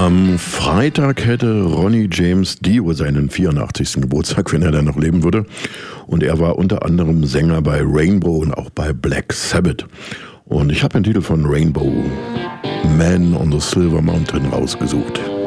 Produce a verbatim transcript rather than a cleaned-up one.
Am Freitag hätte Ronnie James Dio seinen vierundachtzigsten Geburtstag, wenn er dann noch leben würde. Und er war unter anderem Sänger bei Rainbow und auch bei Black Sabbath. Und ich habe den Titel von Rainbow, Man on the Silver Mountain, rausgesucht.